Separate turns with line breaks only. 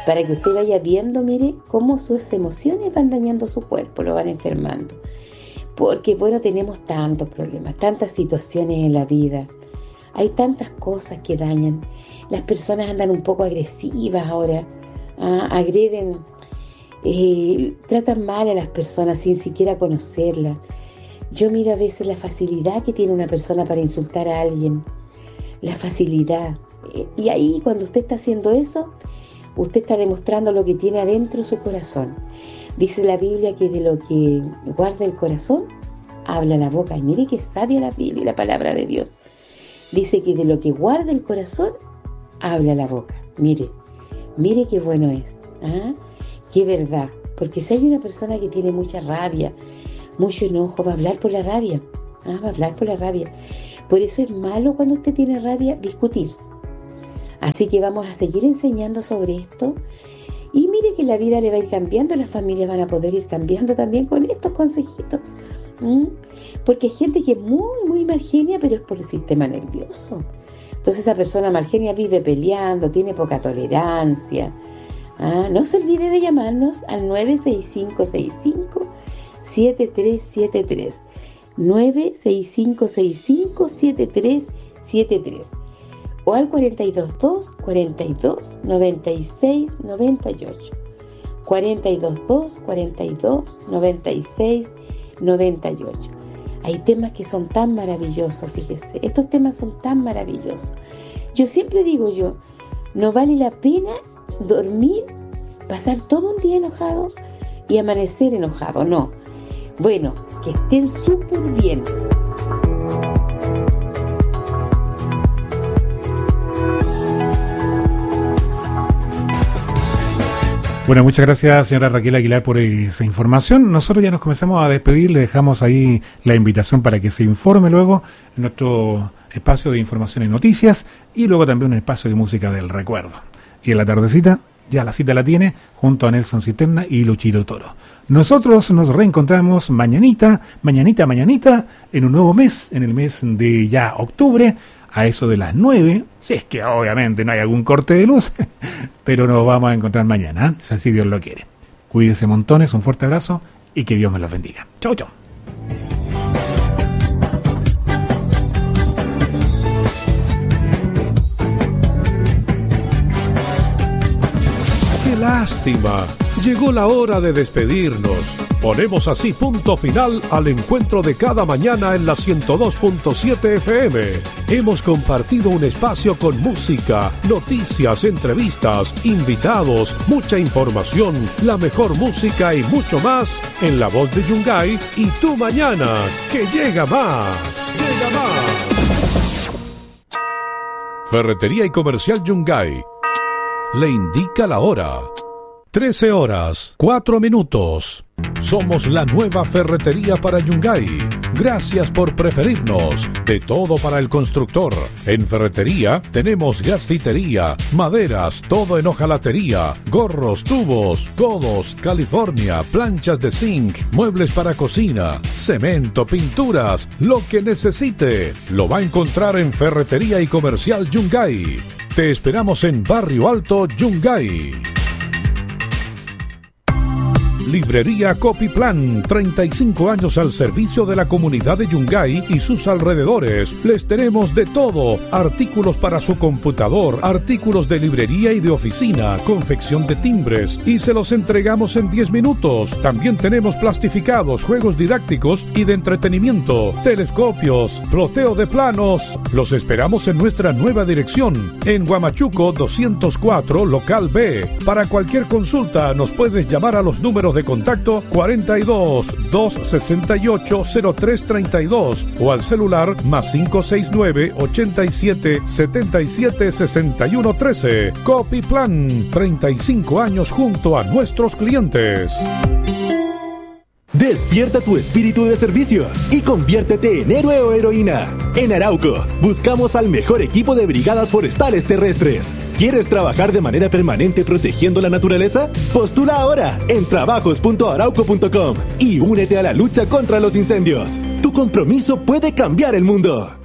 para que usted vaya viendo, mire, cómo sus emociones van dañando su cuerpo, lo van enfermando. Porque, bueno, tenemos tantos problemas, tantas situaciones en la vida. Hay tantas cosas que dañan. Las personas andan un poco agresivas ahora, agreden, tratan mal a las personas sin siquiera conocerlas. Yo miro a veces la facilidad que tiene una persona para insultar a alguien, la facilidad. Y ahí, cuando usted está haciendo eso, usted está demostrando lo que tiene adentro su corazón. Dice la Biblia que de lo que guarda el corazón, habla la boca. Y mire qué sabia la Biblia y la palabra de Dios. Dice que de lo que guarda el corazón, habla la boca. Mire qué bueno es. Qué verdad. Porque si hay una persona que tiene mucha rabia, mucho enojo, va a hablar por la rabia. Va a hablar por la rabia. Por eso es malo cuando usted tiene rabia discutir. Así que vamos a seguir enseñando sobre esto. Y mire que la vida le va a ir cambiando, las familias van a poder ir cambiando también con estos consejitos. Porque hay gente que es muy, muy mal genia, pero es por el sistema nervioso. Entonces esa persona mal genia vive peleando, tiene poca tolerancia. No se olvide de llamarnos al 96565-7373. 96565-7373. O al 422-42-96-98. 422-42-96-98. Hay temas que son tan maravillosos, fíjese. Estos temas son tan maravillosos. Yo siempre digo no vale la pena dormir, pasar todo un día enojado y amanecer enojado, no. Bueno, que estén súper bien.
Bueno, muchas gracias, señora Raquel Aguilar, por esa información. Nosotros ya nos comenzamos a despedir, le dejamos ahí la invitación para que se informe luego en nuestro espacio de información y noticias, y luego también un espacio de música del recuerdo. Y en la tardecita, ya la cita la tiene, junto a Nelson Cisterna y Luchito Toro. Nosotros nos reencontramos mañanita, en un nuevo mes, en el mes de ya octubre, a eso de las 9, si es que obviamente no hay algún corte de luz, pero nos vamos a encontrar mañana, si así Dios lo quiere. Cuídense montones, un fuerte abrazo y que Dios me los bendiga. Chau, chau.
¡Qué lástima! Llegó la hora de despedirnos. Ponemos así punto final al encuentro de cada mañana en la 102.7 FM. Hemos compartido un espacio con música, noticias, entrevistas, invitados, mucha información, la mejor música y mucho más en la voz de Yungay y Tu Mañana, que llega más. Llega más. Ferretería y Comercial Yungay le indica la hora. 13 horas, 4 minutos. Somos la nueva ferretería para Yungay. Gracias por preferirnos. De todo para el constructor. En ferretería tenemos gasfitería, maderas, todo en hojalatería, gorros, tubos, codos, California, planchas de zinc, muebles para cocina, cemento, pinturas, lo que necesite. Lo va a encontrar en Ferretería y Comercial Yungay. Te esperamos en Barrio Alto, Yungay. Librería Copyplan, 35 años al servicio de la comunidad de Yungay y sus alrededores. Les tenemos de todo: artículos para su computador, artículos de librería y de oficina, confección de timbres, y se los entregamos en 10 minutos. También tenemos plastificados, juegos didácticos y de entretenimiento, telescopios, ploteo de planos. Los esperamos en nuestra nueva dirección, en Huamachuco 204, local B. Para cualquier consulta nos puedes llamar a los números de contacto 42 268 0332 o al celular +569 87 77 61 13. Copyplan, 35 años junto a nuestros clientes.
Despierta tu espíritu de servicio y conviértete en héroe o heroína. En Arauco, buscamos al mejor equipo de brigadas forestales terrestres. ¿Quieres trabajar de manera permanente protegiendo la naturaleza? Postula ahora en trabajos.arauco.com y únete a la lucha contra los incendios. Tu compromiso puede cambiar el mundo.